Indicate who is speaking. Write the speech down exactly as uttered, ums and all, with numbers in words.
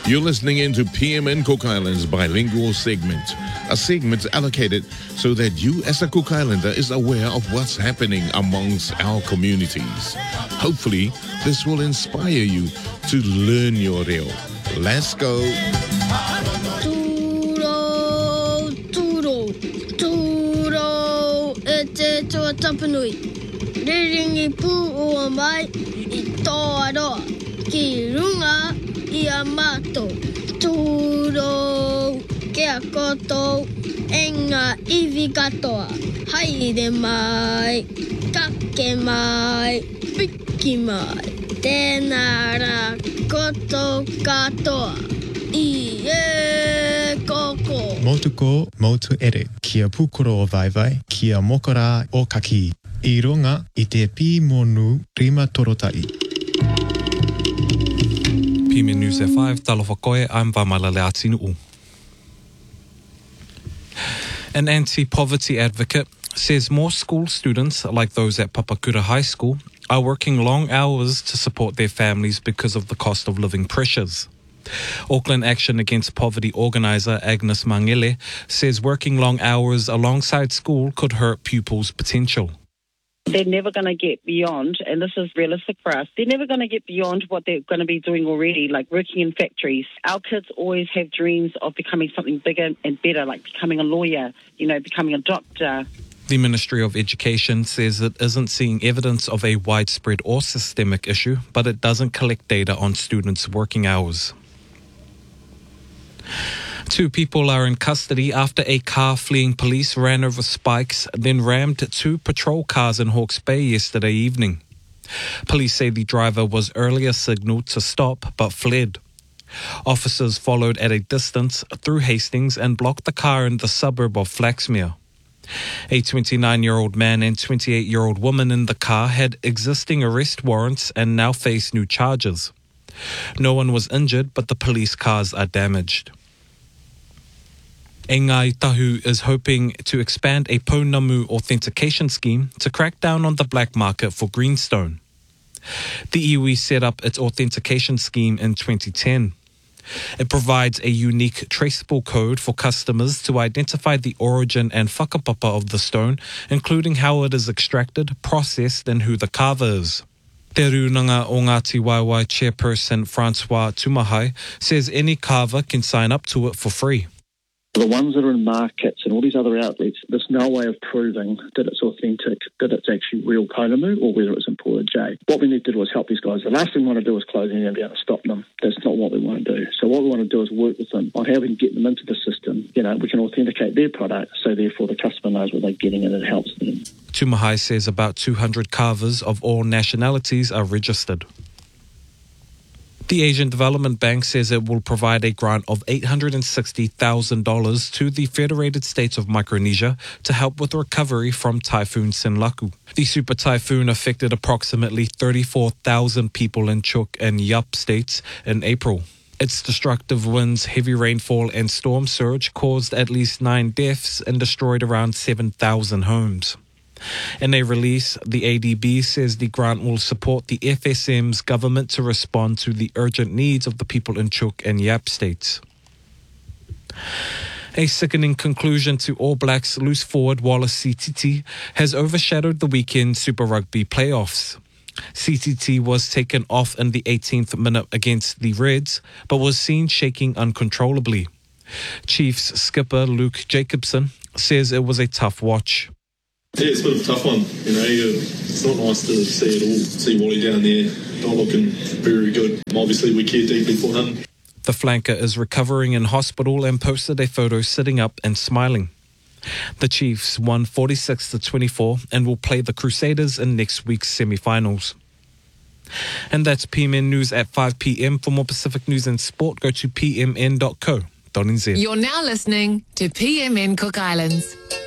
Speaker 1: You're listening into P M N Cook Islands bilingual segment, a segment allocated so that you as a Cook Islander is aware of what's happening amongst our communities. Hopefully, this will inspire you to learn your reo. Let's go.
Speaker 2: Turo, turo, turo, e te toa tapanui. Riringi pū ua mai I tō aroa, ki runga I a mātou. Turo, ke a kotou, e ngā iwi katoa. Haere mai, kake mai, piki mai. Tēnā rā kotou katoa. I e koko.
Speaker 3: Motuko, motu ere, kia pukoro o vaivai, kia mokora o kaki. I runga I te pi monu rima torotai.
Speaker 4: P M N News at five, talofa koe, I'm Vamalale Atinu'u. An anti-poverty advocate says more school students, like those at Papakura High School, are working long hours to support their families because of the cost of living pressures. Auckland Action Against Poverty organiser Agnes Mangele says working long hours alongside school could hurt pupils' potential.
Speaker 5: They're never going to get beyond, and this is realistic for us, they're never going to get beyond what they're going to be doing already, like working in factories. Our kids always have dreams of becoming something bigger and better, like becoming a lawyer, you know, becoming a doctor.
Speaker 4: The Ministry of Education says it isn't seeing evidence of a widespread or systemic issue, but it doesn't collect data on students' working hours. Two people are in custody after a car fleeing police ran over spikes, then rammed two patrol cars in Hawke's Bay yesterday evening. Police say the driver was earlier signalled to stop but fled. Officers followed at a distance through Hastings and blocked the car in the suburb of Flaxmere. A twenty-nine-year-old man and twenty-eight-year-old woman in the car had existing arrest warrants and now face new charges. No one was injured, but the police cars are damaged. E Ngāi Tahu is hoping to expand a Pounamu authentication scheme to crack down on the black market for greenstone. The iwi set up its authentication scheme in twenty ten. It provides a unique traceable code for customers to identify the origin and whakapapa of the stone, including how it is extracted, processed, and who the carver is. Te Runanga o Ngāti Waiwai chairperson Francois Tumahai says any carver can sign up to it for free.
Speaker 6: The ones that are in markets and all these other outlets, there's no way of proving that it's authentic, that it's actually real Pounamu or whether it's imported jade. What we need to do is help these guys. The last thing we want to do is close any of them down and stop them. That's not what we want to do. So what we want to do is work with them on how we can get them into the system. You know, we can authenticate their product so therefore the customer knows what they're getting and it helps them.
Speaker 4: Tumahai says about two hundred carvers of all nationalities are registered. The Asian Development Bank says it will provide a grant of eight hundred sixty thousand dollars to the Federated States of Micronesia to help with recovery from Typhoon Sinlaku. The super typhoon affected approximately thirty-four thousand people in Chuuk and Yap states in April. Its destructive winds, heavy rainfall and storm surge caused at least nine deaths and destroyed around seven thousand homes. In a release, the A D B says the grant will support the F S M's government to respond to the urgent needs of the people in Chuuk and Yap states. A sickening conclusion to All Blacks loose forward Wallace Sititi has overshadowed the weekend Super Rugby playoffs. Sititi was taken off in the eighteenth minute against the Reds, but was seen shaking uncontrollably. Chiefs skipper Luke Jacobson says it was a tough watch.
Speaker 7: Yeah, it's a bit of a tough one. You know, it's not nice to see it all, see Wally down there not looking very good. Obviously, we care deeply for him.
Speaker 4: The flanker is recovering in hospital and posted a photo sitting up and smiling. The Chiefs won forty-six to twenty-four and will play the Crusaders in next week's semi-finals. And that's P M N News at five p.m. For more Pacific news and sport, go to p m n dot co dot n z.
Speaker 8: You're now listening to P M N Cook Islands.